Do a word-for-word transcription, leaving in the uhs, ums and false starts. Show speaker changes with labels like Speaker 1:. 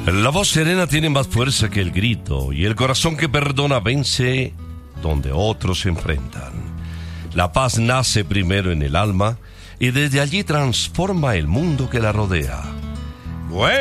Speaker 1: La voz serena tiene más fuerza que el grito, y el corazón que perdona vence donde otros se enfrentan. La paz nace primero en el alma y desde allí transforma el mundo que la rodea. Bueno.